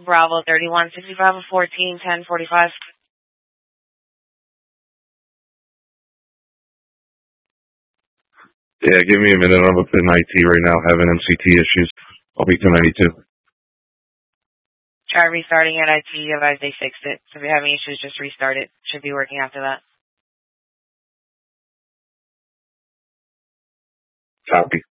Bravo 3165 of 14, 1045. Yeah, give me a minute. I'm up in IT right now having MCT issues. I'll be 1092. Try restarting at IT. Otherwise, they fixed it. So if you're having issues, just restart it. Should be working after that. Copy.